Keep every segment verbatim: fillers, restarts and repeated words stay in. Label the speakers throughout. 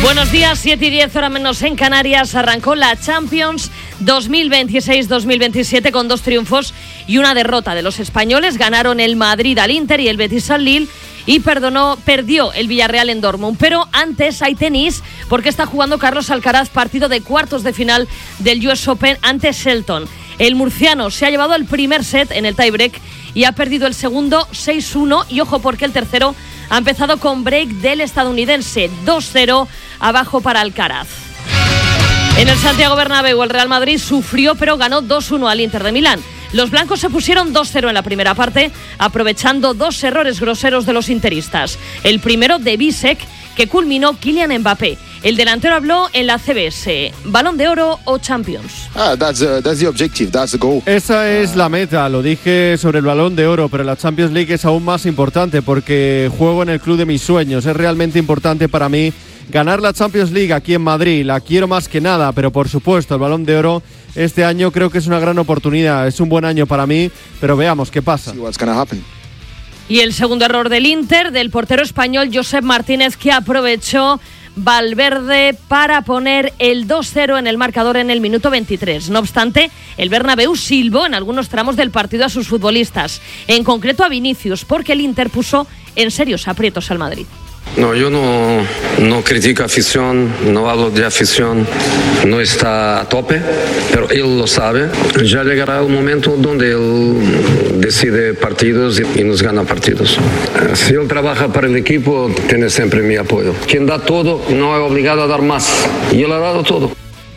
Speaker 1: Buenos días, siete y diez, hora menos en Canarias. Arrancó la Champions dos mil veintiséis dos mil veintisiete con dos triunfos y una derrota de los españoles. Ganaron el Madrid al Inter y el Betis al Lille y perdonó, perdió el Villarreal en Dortmund. Pero antes hay tenis porque está jugando Carlos Alcaraz, partido de cuartos de final del U S Open ante Shelton. El murciano se ha llevado el primer set en el tiebreak y ha perdido el segundo seis uno. Y ojo porque el tercero ha empezado con break del estadounidense, dos cero abajo para Alcaraz. En el Santiago Bernabéu el Real Madrid sufrió pero ganó dos uno al Inter de Milán. Los blancos se pusieron dos cero en la primera parte, aprovechando dos errores groseros de los interistas. El primero de Bisek, que culminó Kylian Mbappé. El delantero habló en la C B S. ¿Balón de oro o Champions?
Speaker 2: Ah, that's, uh, that's the objective, that's the goal.
Speaker 3: Esa es la meta, lo dije sobre el Balón de Oro, pero la Champions League es aún más importante porque juego en el club de mis sueños. Es realmente importante para mí ganar la Champions League aquí en Madrid. La quiero más que nada, pero por supuesto el Balón de Oro este año creo que es una gran oportunidad. Es un buen año para mí, pero veamos qué pasa.
Speaker 2: See what's gonna happen.
Speaker 1: Y el segundo error del Inter, del portero español Josep Martínez, que aprovechó Valverde para poner el dos cero en el marcador en el minuto veintitrés. No obstante, el Bernabéu silbó en algunos tramos del partido a sus futbolistas, en concreto a Vinicius, porque el Inter puso en serios aprietos al Madrid.
Speaker 4: No, yo no, no critico afición, no hablo de afición, no está a tope, pero él lo sabe. Ya llegará un momento donde él decide partidos y, y nos gana partidos. Si él trabaja para el equipo, tiene siempre mi apoyo. Quien da todo no es obligado a dar más, y él ha dado todo.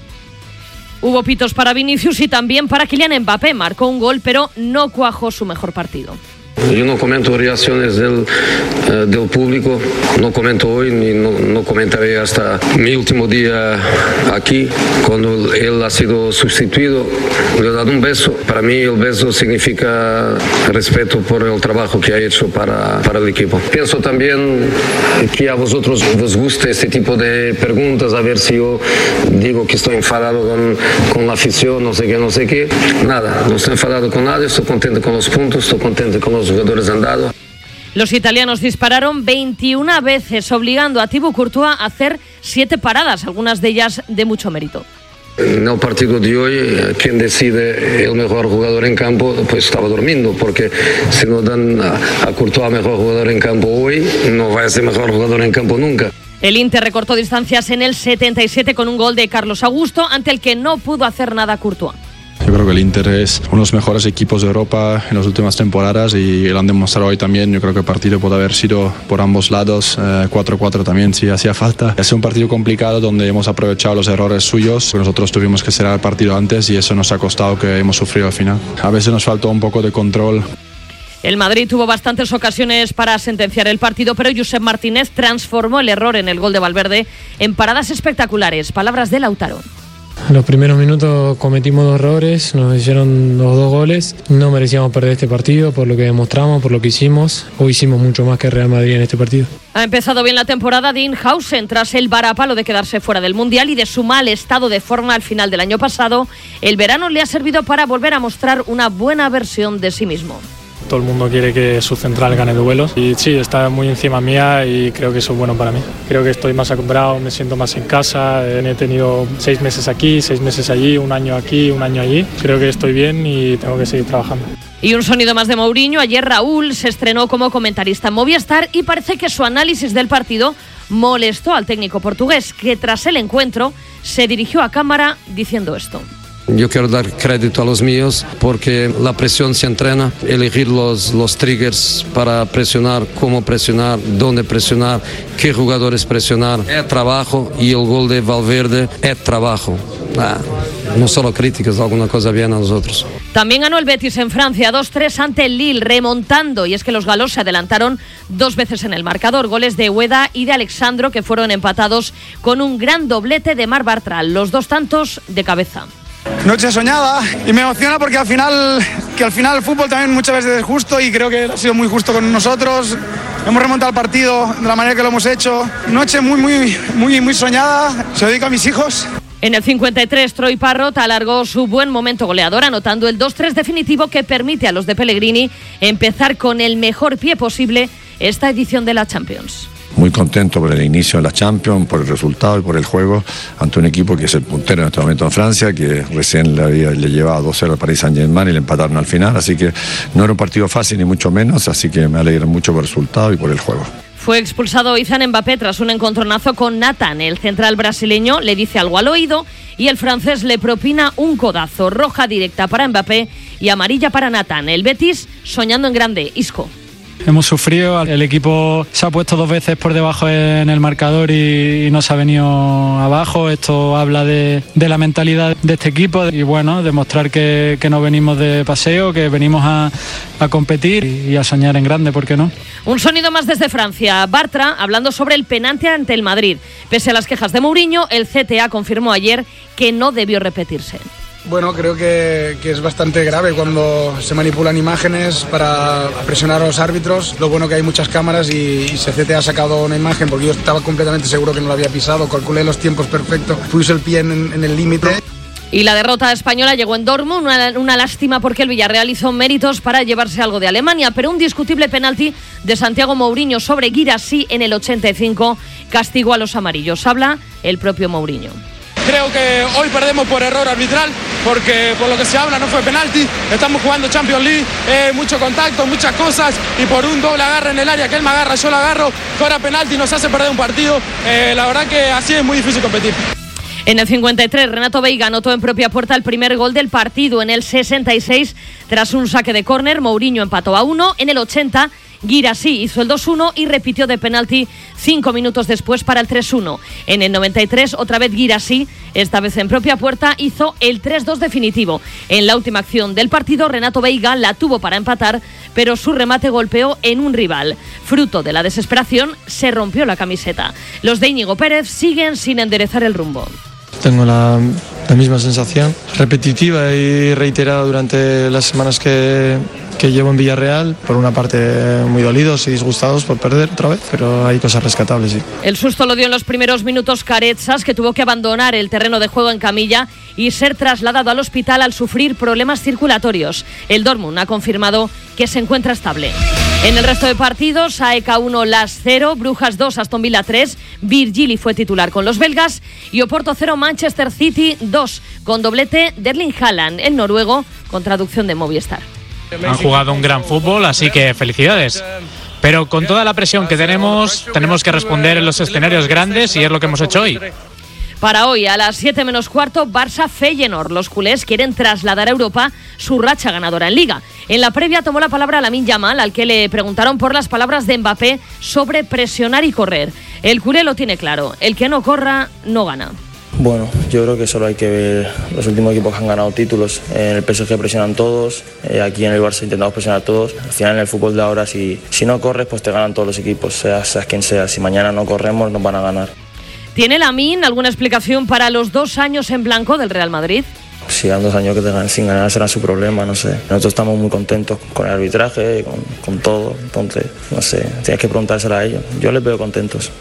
Speaker 1: Hubo pitos para Vinicius y también para Kylian Mbappé. Marcó un gol, pero no cuajó su mejor partido.
Speaker 4: Yo no comento reacciones del, uh, del público, no comento hoy ni no, no comentaré hasta mi último día aquí. Cuando él ha sido sustituido, le he dado un beso. Para mí el beso significa respeto por el trabajo que ha hecho para, para el equipo. Pienso también que a vosotros os guste este tipo de preguntas, a ver si yo digo que estoy enfadado con, con la afición, no sé qué, no sé qué. Nada, no estoy enfadado con nadie, estoy contento con los puntos, estoy contento con los jugadores han dado.
Speaker 1: Los italianos dispararon veintiuna veces, obligando a Thibaut Courtois a hacer siete paradas, algunas de ellas de mucho mérito.
Speaker 4: En el partido de hoy, quien decide el mejor jugador en campo, pues estaba durmiendo, porque si no dan a, a Courtois mejor jugador en campo hoy, no va a ser mejor jugador en campo nunca.
Speaker 1: El Inter recortó distancias en el setenta y siete con un gol de Carlos Augusto, ante el que no pudo hacer nada Courtois.
Speaker 5: Yo creo que el Inter es uno de los mejores equipos de Europa en las últimas temporadas y lo han demostrado hoy también. Yo creo que el partido puede haber sido por ambos lados, eh, cuatro cuatro también si hacía falta. Es un partido complicado donde hemos aprovechado los errores suyos. Nosotros tuvimos que cerrar el partido antes y eso nos ha costado que hemos sufrido al final. A veces nos faltó un poco de control.
Speaker 1: El Madrid tuvo bastantes ocasiones para sentenciar el partido, pero Josep Martínez transformó el error en el gol de Valverde en paradas espectaculares. Palabras de Lautaro.
Speaker 6: En los primeros minutos cometimos dos errores, nos hicieron los dos goles. No merecíamos perder este partido por lo que demostramos, por lo que hicimos. Hoy hicimos mucho más que Real Madrid en este partido.
Speaker 1: Ha empezado bien la temporada de Inhausen tras el varapalo de quedarse fuera del Mundial y de su mal estado de forma al final del año pasado. El verano le ha servido para volver a mostrar una buena versión de sí mismo.
Speaker 7: Todo el mundo quiere que su central gane duelos y sí, está muy encima mía y creo que eso es bueno para mí. Creo que estoy más acostumbrado, me siento más en casa, he tenido seis meses aquí, seis meses allí, un año aquí, un año allí. Creo que estoy bien y tengo que seguir trabajando.
Speaker 1: Y un sonido más de Mourinho. Ayer Raúl se estrenó como comentarista en Movistar y parece que su análisis del partido molestó al técnico portugués, que tras el encuentro se dirigió a cámara diciendo esto.
Speaker 4: Yo quiero dar crédito a los míos porque la presión se entrena, elegir los, los triggers para presionar, cómo presionar, dónde presionar, qué jugadores presionar. Es trabajo y el gol de Valverde es trabajo. Ah, no solo críticas, alguna cosa bien a nosotros.
Speaker 1: También ganó el Betis en Francia dos tres ante el Lille, remontando, y es que los galos se adelantaron dos veces en el marcador. Goles de Ueda y de Alexandro, que fueron empatados con un gran doblete de Marc Bartra, los dos tantos de cabeza.
Speaker 8: Noche soñada y me emociona porque al final que al final el fútbol también muchas veces es justo y creo que ha sido muy justo con nosotros. Hemos remontado el partido de la manera que lo hemos hecho. Noche muy muy muy muy soñada. Se lo dedico a mis hijos.
Speaker 1: En el cincuenta y tres, Troy Parrott alargó su buen momento goleador, anotando el dos tres definitivo que permite a los de Pellegrini empezar con el mejor pie posible esta edición de la Champions.
Speaker 9: Muy contento por el inicio de la Champions, por el resultado y por el juego ante un equipo que es el puntero en este momento en Francia, que recién le, había, le llevaba dos cero al Paris Saint-Germain y le empataron al final, así que no era un partido fácil ni mucho menos, así que me alegra mucho por el resultado y por el juego.
Speaker 1: Fue expulsado Izan Mbappé tras un encontronazo con Nathan. El central brasileño le dice algo al oído y el francés le propina un codazo. Roja directa para Mbappé y amarilla para Nathan. El Betis soñando en grande. Isco.
Speaker 6: Hemos sufrido, el equipo se ha puesto dos veces por debajo en el marcador y, y no se ha venido abajo. Esto habla de, de la mentalidad de este equipo y bueno, demostrar que, que no venimos de paseo, que venimos a, a competir y, y a soñar en grande, ¿por qué no?
Speaker 1: Un sonido más desde Francia. Bartra hablando sobre el penalti ante el Madrid. Pese a las quejas de Mourinho, el C T A confirmó ayer que no debió repetirse.
Speaker 8: Bueno, creo que, que es bastante grave cuando se manipulan imágenes para presionar a los árbitros. Lo bueno que hay muchas cámaras y, y C T ha sacado una imagen porque yo estaba completamente seguro que no lo había pisado, calculé los tiempos perfectos, puse el pie en, en el límite.
Speaker 1: Y la derrota española llegó en Dortmund, una, una lástima porque el Villarreal hizo méritos para llevarse algo de Alemania, pero un discutible penalti de Santiago Mourinho sobre Guirassy en el ochenta y cinco castigó a los amarillos. Habla el propio Mourinho.
Speaker 10: Creo que hoy perdemos por error arbitral, porque por lo que se habla no fue penalti, estamos jugando Champions League, eh, mucho contacto, muchas cosas, y por un doble agarre en el área, que él me agarra, yo lo agarro, fuera penalti nos hace perder un partido, eh, la verdad que así es muy difícil competir.
Speaker 1: En el cincuenta y tres, Renato Veiga anotó en propia puerta el primer gol del partido. En el sesenta y seis, tras un saque de córner, Mourinho empató a uno. En el ochenta, Guirassy hizo el dos uno y repitió de penalti cinco minutos después para el tres uno. En el noventa y tres, otra vez Guirassy, esta vez en propia puerta, hizo el tres dos definitivo. En la última acción del partido, Renato Veiga la tuvo para empatar, pero su remate golpeó en un rival. Fruto de la desesperación, se rompió la camiseta. Los de Íñigo Pérez siguen sin enderezar el rumbo.
Speaker 6: Tengo la, la misma sensación, repetitiva y reiterada durante las semanas que, que llevo en Villarreal. Por una parte muy dolidos y disgustados por perder otra vez, pero hay cosas rescatables, sí.
Speaker 1: El susto lo dio en los primeros minutos Carezas, que tuvo que abandonar el terreno de juego en camilla y ser trasladado al hospital al sufrir problemas circulatorios. El Dortmund ha confirmado que se encuentra estable. En el resto de partidos, A E K uno, Las cero, Brujas dos, Aston Villa tres, Virgili fue titular con los belgas y Oporto cero, Manchester City dos, con doblete de Erling Haaland, el noruego, con traducción de Movistar.
Speaker 11: Han jugado un gran fútbol, así que felicidades. Pero con toda la presión que tenemos, tenemos que responder en los escenarios grandes y es lo que hemos hecho hoy.
Speaker 1: Para hoy, a las siete menos cuarto, Barça-Feyenoord. Los culés quieren trasladar a Europa su racha ganadora en Liga. En la previa tomó la palabra Lamine Yamal, al que le preguntaron por las palabras de Mbappé sobre presionar y correr. El culé lo tiene claro, el que no corra, no gana.
Speaker 12: Bueno, yo creo que solo hay que ver los últimos equipos que han ganado títulos. En el P S G presionan todos, eh, aquí en el Barça intentamos presionar todos. Al final en el fútbol de ahora, si, si no corres, pues te ganan todos los equipos, seas, seas quien sea. Si mañana no corremos, nos van a ganar.
Speaker 1: ¿Tiene Lamine alguna explicación para los dos años en blanco del Real Madrid?
Speaker 12: Si dan dos años que te ganan sin ganar será su problema, no sé. Nosotros estamos muy contentos con el arbitraje, con, con todo, entonces, no sé, tienes que preguntárselo a ellos. Yo les veo contentos.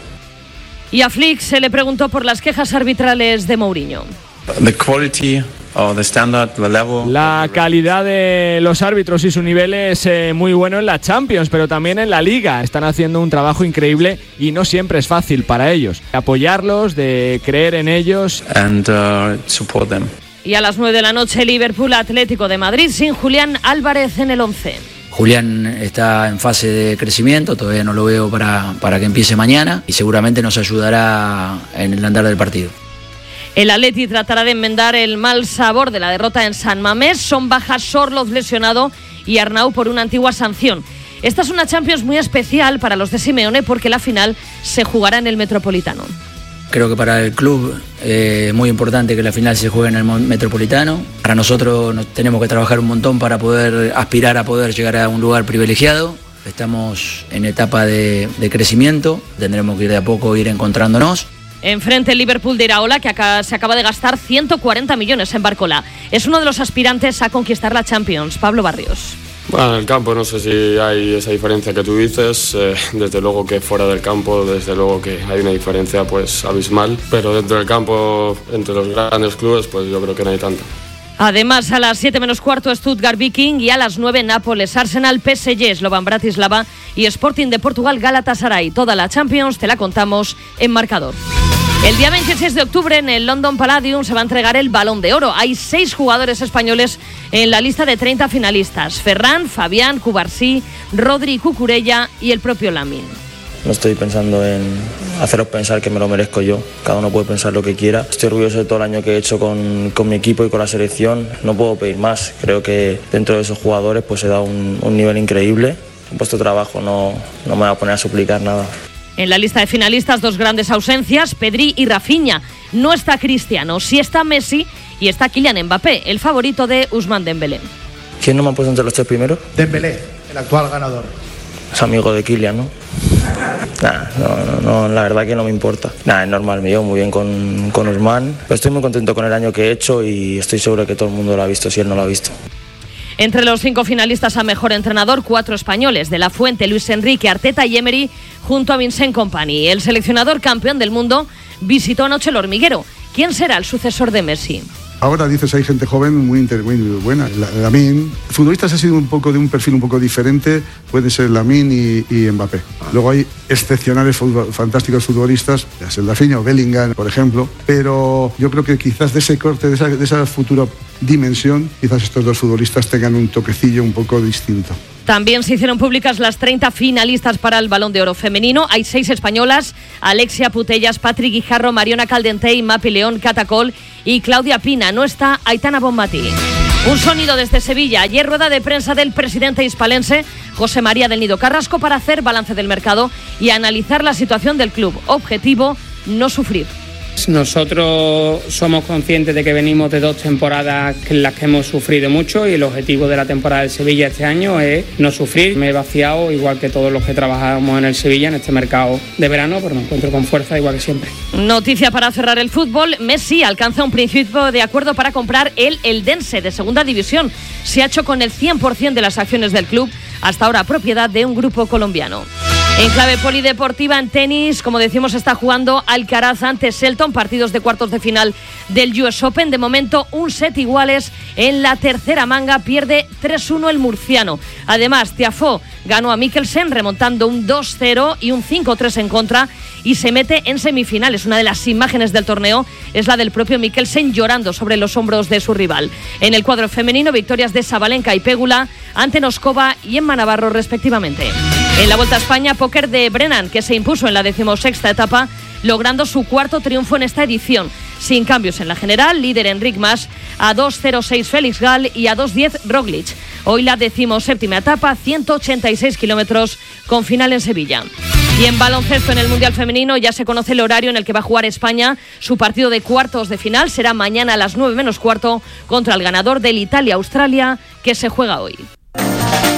Speaker 1: Y a Flick se le preguntó por las quejas arbitrales de Mourinho.
Speaker 13: The quality or the standard, the level.
Speaker 14: La calidad de los árbitros y su nivel es eh, muy bueno en la Champions, pero también en la Liga. Están haciendo un trabajo increíble y no siempre es fácil para ellos. Apoyarlos, de creer en ellos.
Speaker 13: And uh, support them.
Speaker 1: Y a las nueve de la noche, Liverpool Atlético de Madrid sin Julián Álvarez en el once.
Speaker 15: Julián está en fase de crecimiento, todavía no lo veo para, para que empiece mañana y seguramente nos ayudará en el andar del partido.
Speaker 1: El Atleti tratará de enmendar el mal sabor de la derrota en San Mamés. Son bajas Sorloz lesionado y Arnau por una antigua sanción. Esta es una Champions muy especial para los de Simeone porque la final se jugará en el Metropolitano.
Speaker 15: Creo que para el club eh, es muy importante que la final se juegue en el Metropolitano. Para nosotros nos tenemos que trabajar un montón para poder aspirar a poder llegar a un lugar privilegiado. Estamos en etapa de, de crecimiento, tendremos que ir de a poco ir encontrándonos.
Speaker 1: Enfrente el Liverpool de Iraola, que acá se acaba de gastar ciento cuarenta millones en Barcola. Es uno de los aspirantes a conquistar la Champions. Pablo Barrios.
Speaker 16: Bueno, en el campo no sé si hay esa diferencia que tú dices, eh, desde luego que fuera del campo, desde luego que hay una diferencia pues abismal, pero dentro del campo, entre los grandes clubes, pues yo creo que no hay tanta.
Speaker 1: Además, a las siete menos cuarto Stuttgart Viking y a las nueve Nápoles Arsenal, P S G Slovan Bratislava y Sporting de Portugal Galatasaray. Toda la Champions te la contamos en Marcador. El día veintiséis de octubre en el London Palladium se va a entregar el Balón de Oro. Hay seis jugadores españoles en la lista de treinta finalistas: Ferran, Fabián, Cubarsí, Rodri, Cucurella y el propio Lamine.
Speaker 12: No estoy pensando en haceros pensar que me lo merezco yo. Cada uno puede pensar lo que quiera. Estoy orgulloso de todo el año que he hecho con, con mi equipo y con la selección. No puedo pedir más. Creo que dentro de esos jugadores pues he dado un, un nivel increíble. He puesto trabajo, no, no me voy a poner a suplicar nada.
Speaker 1: En la lista de finalistas, dos grandes ausencias, Pedri y Rafinha. No está Cristiano, sí está Messi y está Kylian Mbappé, el favorito de Ousmane Dembélé.
Speaker 12: ¿Quién no me ha puesto entre los tres primeros?
Speaker 17: Dembélé, el actual ganador.
Speaker 12: Es amigo de Kylian, ¿no? Nah, no, no, no, la verdad que no me importa. Nah, es normal, me llevo muy bien con, con Ousmane. Pero estoy muy contento con el año que he hecho y estoy seguro que todo el mundo lo ha visto si él no lo ha visto.
Speaker 1: Entre los cinco finalistas a mejor entrenador, cuatro españoles: De la Fuente, Luis Enrique, Arteta y Emery, junto a Vincent Kompany. El seleccionador campeón del mundo visitó anoche el Hormiguero. ¿Quién será el sucesor de Messi?
Speaker 18: Ahora dices, hay gente joven muy, inter, muy buena. Lamine. Futbolistas ha sido un poco de un perfil un poco diferente. Puede ser Lamine y, y Mbappé. Luego hay excepcionales, futbol, fantásticos futbolistas, ya sea el Rafinha o Bellingham, por ejemplo. Pero yo creo que quizás de ese corte, de esa, de esa futura dimensión, quizás estos dos futbolistas tengan un toquecillo un poco distinto.
Speaker 1: También se hicieron públicas las treinta finalistas para el Balón de Oro femenino. Hay seis españolas: Alexia Putellas, Patrick Guijarro, Mariona Caldentey, Mapi León, Catacol y Claudia Pina. No está Aitana Bonmatí. Un sonido desde Sevilla. Ayer rueda de prensa del presidente hispalense, José María del Nido Carrasco, para hacer balance del mercado y analizar la situación del club. Objetivo: no sufrir.
Speaker 19: Nosotros somos conscientes de que venimos de dos temporadas en las que hemos sufrido mucho y el objetivo de la temporada del Sevilla este año es no sufrir. Me he vaciado igual que todos los que trabajamos en el Sevilla en este mercado de verano, pero me encuentro con fuerza igual que siempre.
Speaker 1: Noticia para cerrar el fútbol: Messi alcanza un principio de acuerdo para comprar el Eldense de segunda división. Se ha hecho con el cien por ciento de las acciones del club, hasta ahora propiedad de un grupo colombiano. En clave polideportiva, en tenis, como decimos, está jugando Alcaraz ante Shelton, partidos de cuartos de final del U S Open. De momento, un set iguales en la tercera manga, pierde tres uno el murciano. Además, Tiafoe ganó a Mikkelsen remontando un dos cero y un cinco tres en contra y se mete en semifinales. Una de las imágenes del torneo es la del propio Mikkelsen llorando sobre los hombros de su rival. En el cuadro femenino, victorias de Sabalenka y Pegula ante Noskova y Emma Navarro respectivamente. En la Vuelta a España, póker de Brennan, que se impuso en la decimosexta etapa, logrando su cuarto triunfo en esta edición. Sin cambios en la general, líder Enric Mas, a dos cero seis Félix Gall y a dos diez Roglic. Hoy la decimoséptima etapa, ciento ochenta y seis kilómetros, con final en Sevilla. Y en baloncesto, en el Mundial Femenino, ya se conoce el horario en el que va a jugar España. Su partido de cuartos de final será mañana a las nueve menos cuarto contra el ganador del Italia-Australia, que se juega hoy.